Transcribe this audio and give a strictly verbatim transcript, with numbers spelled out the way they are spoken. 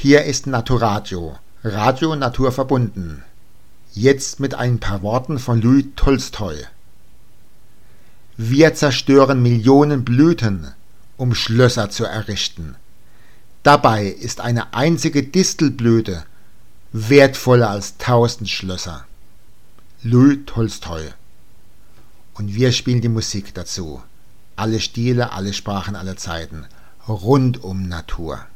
Hier ist Naturadio, Radio naturverbunden. Jetzt mit ein paar Worten von Louis Tolstoi. Wir zerstören Millionen Blüten, um Schlösser zu errichten. Dabei ist eine einzige Distelblüte wertvoller als tausend Schlösser. Louis Tolstoi. Und wir spielen die Musik dazu. Alle Stile, alle Sprachen, alle Zeiten. Rund um Natur.